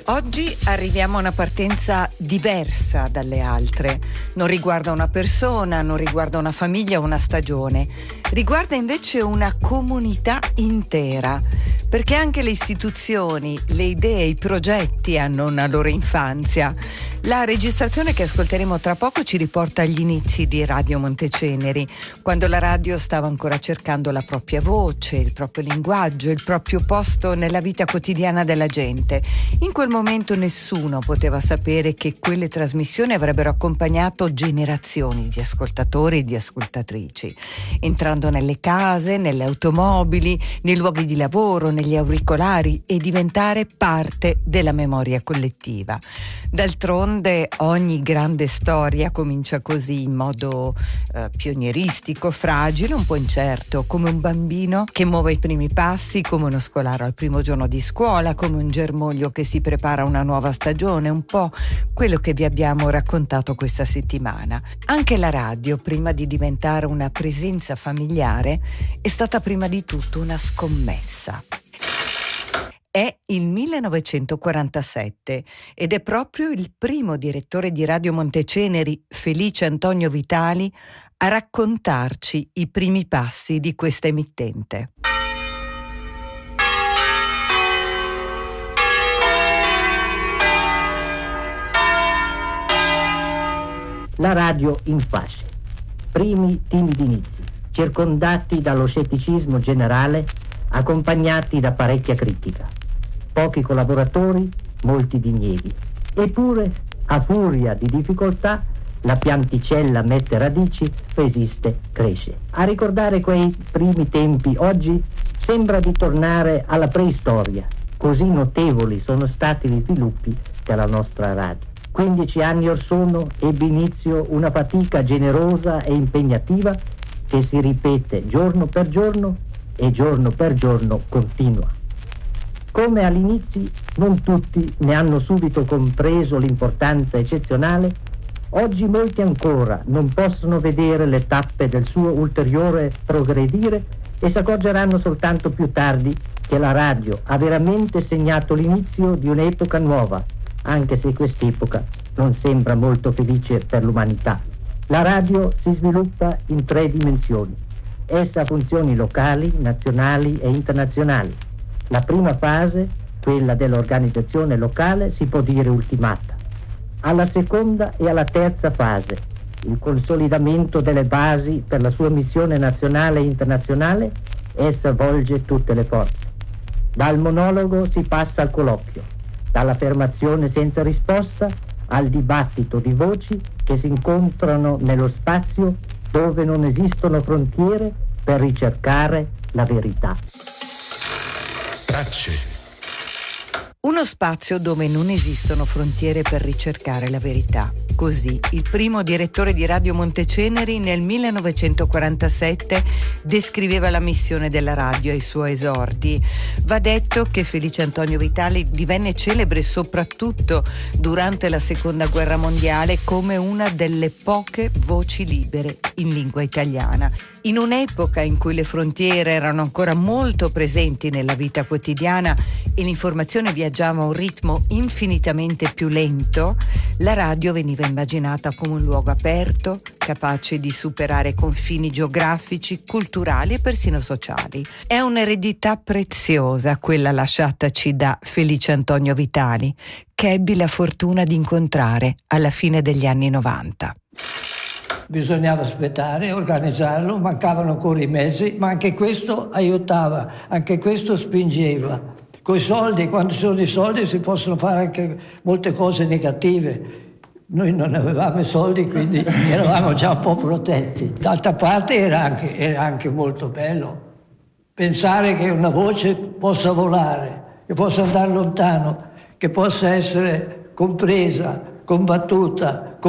Oggi arriviamo a una partenza diversa dalle altre. Non riguarda una persona, non riguarda una famiglia o una stagione. Riguarda invece una comunità intera, perché anche le istituzioni, le idee, i progetti hanno una loro infanzia. La registrazione che ascolteremo tra poco ci riporta agli inizi di Radio Monteceneri, quando la radio stava ancora cercando la propria voce, il proprio linguaggio, il proprio posto nella vita quotidiana della gente. In quel momento nessuno poteva sapere che quelle trasmissioni avrebbero accompagnato generazioni di ascoltatori e di ascoltatrici, entrando nelle case, nelle automobili, nei luoghi di lavoro, negli auricolari e diventare parte della memoria collettiva. D'altronde ogni grande storia comincia così, in modo pionieristico, fragile, un po' incerto, come un bambino che muove i primi passi, come uno scolaro al primo giorno di scuola, come un germoglio che si prepara a una nuova stagione, un po' quello che vi abbiamo raccontato questa settimana. Anche la radio, prima di diventare una presenza familiare, è stata prima di tutto una scommessa. È il 1947 ed è proprio il primo direttore di Radio Monteceneri, Felice Antonio Vitali, a raccontarci i primi passi di questa emittente. La radio in fasce. Primi timidi inizi, circondati dallo scetticismo generale, accompagnati da parecchia critica. Pochi collaboratori, molti dinieghi. Eppure, a furia di difficoltà, la pianticella mette radici, resiste, cresce. A ricordare quei primi tempi oggi sembra di tornare alla preistoria. Così notevoli sono stati gli sviluppi della nostra radio. 15 anni or sono ebbe inizio una fatica generosa e impegnativa che si ripete giorno per giorno e giorno per giorno continua. Come all'inizio non tutti ne hanno subito compreso l'importanza eccezionale, oggi molti ancora non possono vedere le tappe del suo ulteriore progredire e si accorgeranno soltanto più tardi che la radio ha veramente segnato l'inizio di un'epoca nuova, anche se quest'epoca non sembra molto felice per l'umanità. La radio si sviluppa in 3 dimensioni. Essa ha funzioni locali, nazionali e internazionali. La prima fase, quella dell'organizzazione locale, si può dire ultimata. Alla seconda e alla terza fase, il consolidamento delle basi per la sua missione nazionale e internazionale, essa volge tutte le forze. Dal monologo si passa al colloquio, dall'affermazione senza risposta al dibattito di voci che si incontrano nello spazio dove non esistono frontiere per ricercare la verità. Tracce. Uno spazio dove non esistono frontiere per ricercare la verità. Così il primo direttore di Radio Monteceneri nel 1947 descriveva la missione della radio ai suoi esordi. Va detto che Felice Antonio Vitali divenne celebre soprattutto durante la Seconda Guerra Mondiale come una delle poche voci libere in lingua italiana. In un'epoca in cui le frontiere erano ancora molto presenti nella vita quotidiana e l'informazione viaggiava a un ritmo infinitamente più lento, la radio veniva immaginata come un luogo aperto, capace di superare confini geografici, culturali e persino sociali. È un'eredità preziosa quella lasciataci da Felice Antonio Vitali, che ebbi la fortuna di incontrare alla fine degli anni 90. Bisognava aspettare, organizzarlo, mancavano ancora i mezzi, ma anche questo aiutava, anche questo spingeva. Coi soldi, quando ci sono i soldi si possono fare anche molte cose negative. Noi non avevamo i soldi, quindi eravamo già un po' protetti. D'altra parte era anche molto bello pensare che una voce possa volare, che possa andare lontano, che possa essere compresa, combattuta,